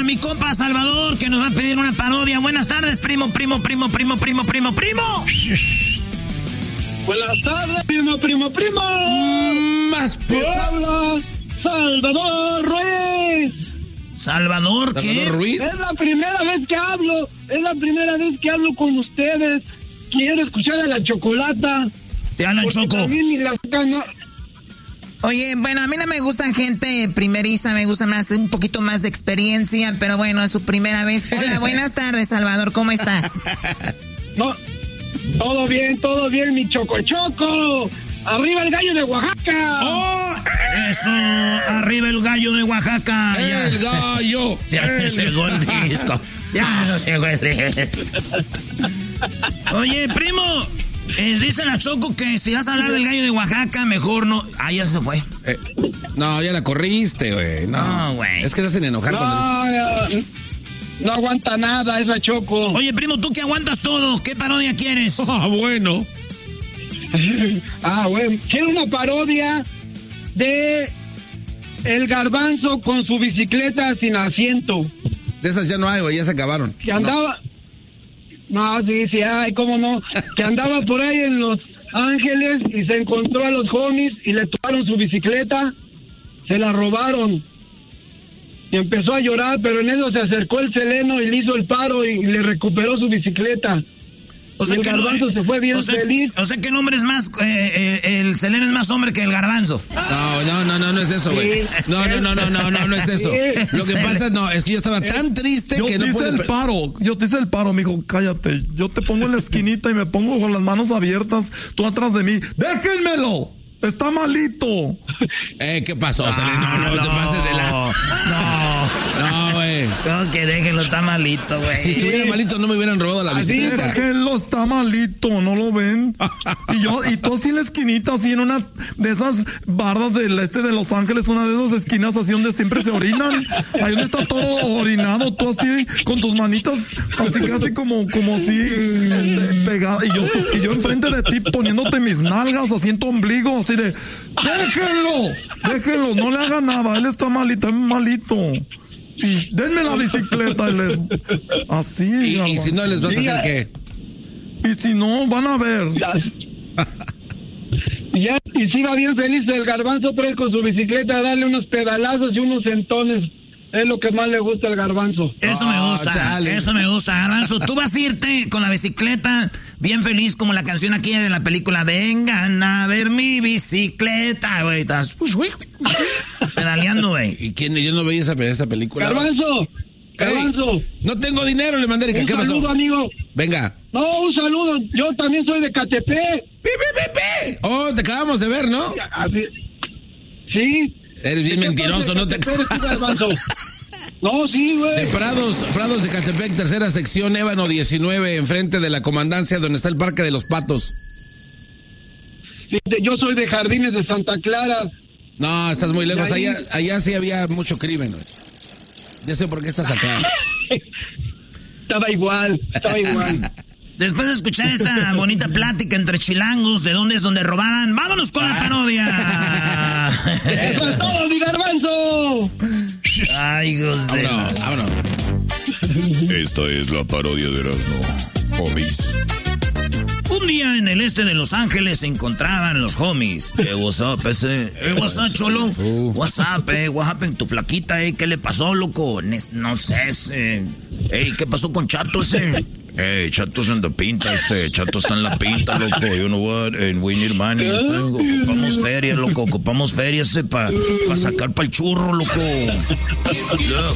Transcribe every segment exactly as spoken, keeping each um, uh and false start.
mi compa Salvador, que nos va a pedir una parodia. Buenas tardes, primo, primo, primo, primo, primo, primo, primo. Buenas tardes, primo, primo, primo. Más por... habla Salvador Ruiz. ¿Salvador qué? ¿Salvador Ruiz? Es la primera vez que hablo, es la primera vez que hablo con ustedes. Quiero escuchar a la Chocolata. Te hablan, Choco. También ni la no... Oye, bueno, a mí no me gusta gente primeriza, me gusta más, un poquito más de experiencia, pero bueno, es su primera vez. Hola, buenas tardes, Salvador, ¿cómo estás? No, todo bien, todo bien, mi Choco Choco. ¡Arriba el gallo de Oaxaca! ¡Oh! Eso, arriba el gallo de Oaxaca. El ya. gallo. Ya el... no llegó el disco. Ya no llegó el disco. Oye, primo. Eh, dice la Choco que si vas a hablar del gallo de Oaxaca, mejor no. Ah, ya se fue. Eh, no, ya la corriste, güey. No, güey. No, es que te hacen enojar no, cuando dices... no, no aguanta nada esa Choco. Oye, primo, tú que aguantas todo, ¿qué parodia quieres? Ah, bueno. ah, bueno. Quiero una parodia de El Garbanzo con su bicicleta sin asiento. De esas ya no hay, güey, ya se acabaron. Que andaba... No. No, sí, sí, ay, cómo no. Que andaba por ahí en Los Ángeles y se encontró a los homies y le tomaron su bicicleta, se la robaron. Y empezó a llorar, pero en eso se acercó el Seleno y le hizo el paro y le recuperó su bicicleta. O sea, el que Garbanzo no, se fue bien o sea, feliz. O sea que el hombre es más, eh, eh, el Seleno es más hombre que el Garbanzo. No, no, no, no, no es eso, güey. Sí. No, no, no, no, no, no, no es eso. Sí. Lo que pasa, no, es que yo estaba tan triste yo que no te hice pude... el paro, yo te hice el paro, mijo, cállate. Yo te pongo en la esquinita y me pongo con las manos abiertas, tú atrás de mí. ¡Déjenmelo! ¡Está malito! Eh, ¿qué pasó, no, Seleno? No, no, no te pases de la... No, no, güey. No, que déjenlo, está malito, güey. Si estuviera malito no me hubieran robado la bicicleta. Déjenlo, está malito, ¿no lo ven? Y yo, y tú así en la esquinita, así en una de esas bardas del este de Los Ángeles, una de esas esquinas así donde siempre se orinan. Ahí donde está todo orinado, tú así, con tus manitas, así casi como, como así, este, pegada. Y yo, y yo enfrente de ti poniéndote mis nalgas, así en tu ombligo, así de, déjenlo, déjenlo, no le haga nada, él está malito, es malito. Y denme la bicicleta, y les, así. Y, y si no les vas a hacer qué. Y si no, van a ver. Ya, ya y si va bien feliz el Garbanzo, pero con su bicicleta a darle unos pedalazos y unos sentones. Es lo que más le gusta al Garbanzo. Eso oh, me gusta, chale. eso me gusta, Garbanzo. Tú vas a irte con la bicicleta bien feliz como la canción aquí de la película Vengan a ver mi bicicleta, güey. Estás pedaleando, güey. ¿Y quién? Yo no veía esa, esa película. Garbanzo, Hey, Garbanzo. no tengo dinero, le mandé. ¿Qué Un pasó? saludo, amigo. Venga. No, un saludo. Yo también soy de Catepec. ¡Pi, pi, pi, pi! Oh, te acabamos de ver, ¿no? Así- Sí. Eres bien ¿De qué mentiroso, parte no de te... Catepec eres tú, Garbanzo? No, sí, güey. De Prados, Prados de Catepec, tercera sección, Ébano diecinueve, enfrente de la comandancia donde está el Parque de los Patos. Yo soy de Jardines de Santa Clara. No, estás muy lejos. Ahí- Allá, allá sí había mucho crimen, güey. Ya sé por qué estás acá. Estaba igual, estaba igual. Después de escuchar esta bonita plática entre chilangos, de dónde es donde robaban, vámonos con la parodia. ¡Eso es todo, mi Garbanzo! Ay, hijos de... Vámonos, vámonos. Esta es la parodia de Erasmo. Homies. Un día en el este de Los Ángeles se encontraban los homies. Eh, what's up, ese? Eh, what's up, cholo? What's up, eh? What happened? Tu flaquita, eh? ¿Qué le pasó, loco? No sé, ese... Ey, ¿qué pasó con Chato, ese? Ey, Chato es en la pinta, ese. Chato está en la pinta, loco. You know what? And we need money, ese. Ocupamos feria, loco. Ocupamos feria, ese, para pa sacar para el churro, loco. Look.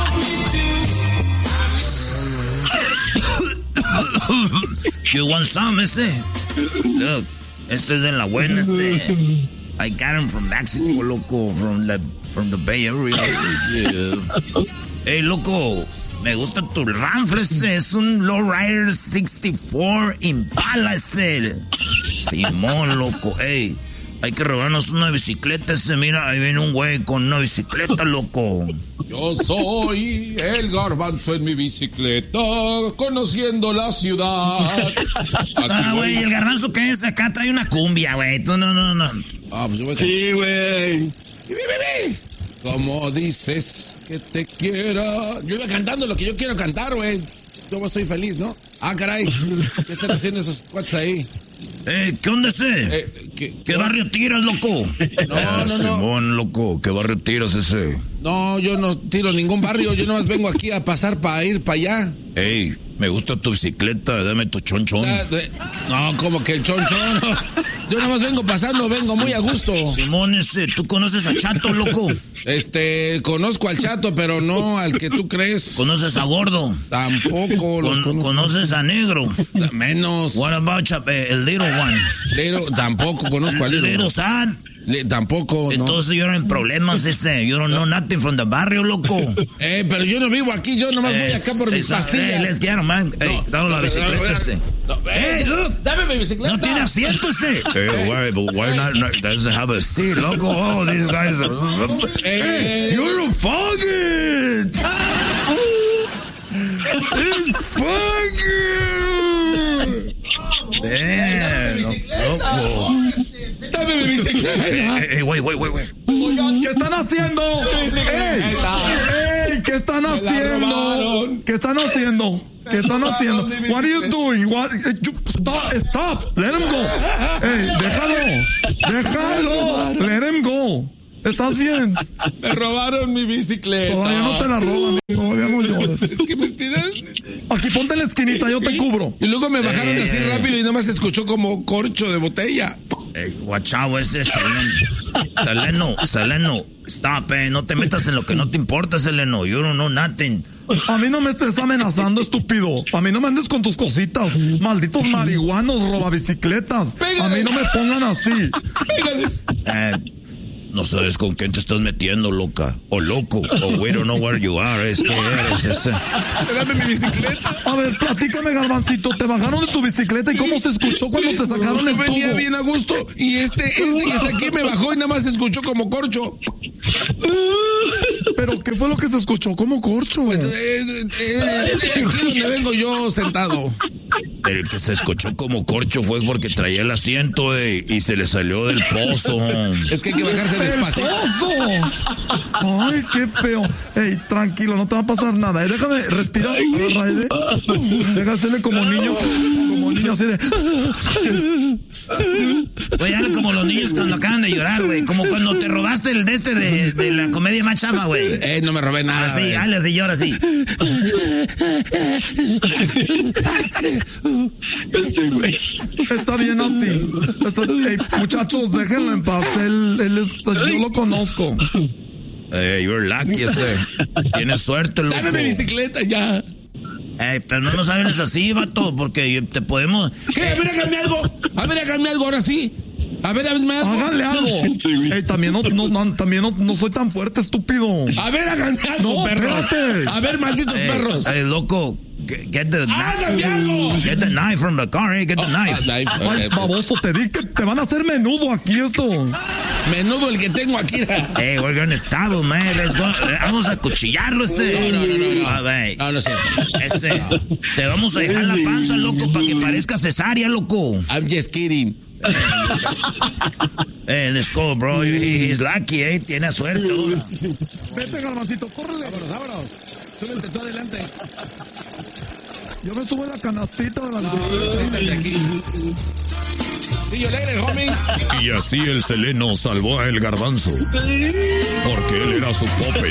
You want some, ese? Look, este es de la buena, este. I got him from Mexico, loco, from the, from the Bay Area. Yeah. Hey, loco, me gusta tu Ramfle, ese. Es un Lowrider sesenta y cuatro Impala, ese. Simón, loco, hey. Hay que robarnos una bicicleta, ese. Mira, ahí viene un güey con una bicicleta, loco. Yo soy el Garbanzo en mi bicicleta, conociendo la ciudad. Ah, güey, el Garbanzo que es acá trae una cumbia, güey. No, no, no, no. Ah, pues yo voy a... Sí, güey. Como dices, que te quiera. Yo iba cantando lo que yo quiero cantar, güey. Yo soy feliz, ¿no? Ah, caray. ¿Qué están haciendo esos cuates ahí? Eh, ¿qué onda ese? Eh, ¿qué, ¿Qué barrio tiras, loco? No, no, no. Simón, loco, ¿qué barrio tiras ese? No, yo no tiro ningún barrio. Yo nomás vengo aquí a pasar para ir para allá. Ey, me gusta tu bicicleta, dame tu chonchón. No, como que el chonchón. No. Yo nomás vengo pasando, vengo muy a gusto. Simón, este, ¿tú conoces a Chato, loco? Este, conozco al Chato, pero no al que tú crees. ¿Conoces a Gordo? Tampoco los Con, ¿Conoces a Negro? Menos. What about Chap eh, el Little One? Little, tampoco conozco al Little. Little Sad. Le, tampoco, Entonces no. Yo no en problemas ese. Yo no know nothing from the barrio, loco. Eh, pero yo no vivo aquí, yo nomás voy acá por mis pastillas. Hey, let's get him, man. Hey, no, dame la bicicleta ese. No, hey, look, dame mi bicicleta. No tiene asiento ese. Hey, why, but why not, not doesn't have a seat, loco? Oh, these guys are... Hey, you're a faggot. It's faggot. Damn, loco. Dame mi bicicleta. Hey, hey, wait, wait, wait, wait. ¿Qué están haciendo? ¡Ey! ¡Ey! ¿Qué están haciendo? ¿Qué están haciendo? ¿Qué están haciendo? What are you doing? What? Stop! Stop! Let him go. ¡Ey! Déjalo. Déjalo. Let him go. ¿Estás bien? Me robaron mi bicicleta. Todavía no te la roban. Todavía no llores. Es que me estiran. Aquí ponte en la esquinita, yo te cubro. Y luego me bajaron eh, así rápido y nomás se escuchó como corcho de botella. Hey, watch out, ese es Seleno. Seleno, Seleno. Stop, eh. No te metas en lo que no te importa, Seleno. You don't know nothing. A mí no me estés amenazando, estúpido. A mí no me andes con tus cositas. Malditos marihuanos, robabicicletas. A mí no me pongan así. Pégales. Eh, no sabes con quién te estás metiendo, loca. O loco. O we don't know where you are. Es que eres ese. Dame mi bicicleta. A ver, platícame, Garbancito. ¿Te bajaron de tu bicicleta y cómo se escuchó cuando te sacaron el tubo? Yo venía tubo? bien a gusto y este, este, este aquí me bajó y nada más se escuchó como corcho. ¿Pero qué fue lo que se escuchó como corcho? Pues eh, eh, eh, aquí donde vengo yo sentado. El que se escuchó como corcho fue porque traía el asiento eh, y se le salió del pozo. Es que hay que bajarse despacito. ¡El pozo! Ay, qué feo. Ey, tranquilo, no te va a pasar nada. Eh, déjame respirar. Agarra aire. Déjasele como niño, como niño así de... Oye, hazle como los niños cuando acaban de llorar, güey. Como cuando te robaste el de este de, de la comedia más chafa, güey. Eh, no me robé nada. Así, hazle así, llora así. Está bien así. Está, hey, muchachos, déjenlo en paz. Él, él es, yo lo conozco. Hey, you're lucky ese. Tienes suerte, loco. Dame mi bicicleta ya. Ey, pero no nos hables así, vato, porque te podemos... ¿Qué? A ver, háganme algo. A ver, háganme algo ahora sí. A ver, háganme algo. Háganle algo. Ey, también no, no, no, también no, no soy tan fuerte, estúpido. A ver, háganme algo, No, perros. espérate. A ver, malditos Ey, perros. ey, loco, get, get the... ¡Háganme algo! Get the knife from the car, eh, get the Oh, knife. ah, knife. Ay, Eh, baboso, te di que te van a hacer menudo aquí esto. Menudo el que tengo aquí. Hey, we're gonna stab him, man. Let's go. Vamos a cuchillarlo, este. No, no, no, no. A ver. No, no es cierto. Este, te vamos a dejar la panza, loco, para que parezca cesárea, loco. I'm just kidding. Hey, let's go, bro. He, he's lucky, eh. Tiene suerte. Vete, Garbancito, córrele. Vámonos, vámonos. Súbete tú adelante. Yo me subo en la canastita de la Siéntate aquí. Y yo alegre, homies. Y así el Seleno salvó a el Garbanzo. Porque él era su puppet.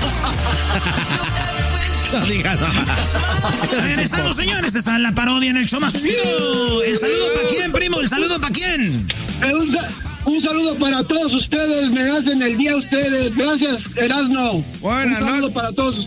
No digas más. Regresamos, señores. Esta es la parodia en el show más chido. ¿El saludo para quién, primo? ¿El saludo para quién? Eh, Un, sa- un saludo para todos ustedes, me hacen el día ustedes. Gracias, Erasno. Buenas Un saludo noches. para todos ustedes.